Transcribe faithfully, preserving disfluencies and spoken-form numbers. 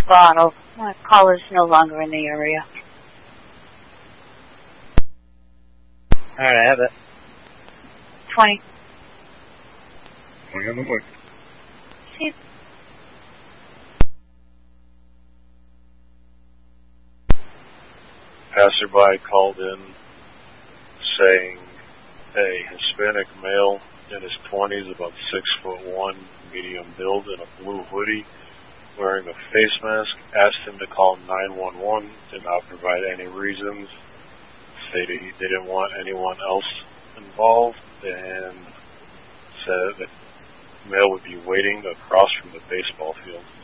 bottle. My caller's no longer in the area. All right, I have it. Twenty. Twenty on the way. See. Passerby called in saying a Hispanic male in his twenties, about six foot one, medium build, in a blue hoodie, wearing a face mask, asked him to call nine one one, did not provide any reasons, stated he didn't want anyone else involved, and said that the male would be waiting across from the baseball field.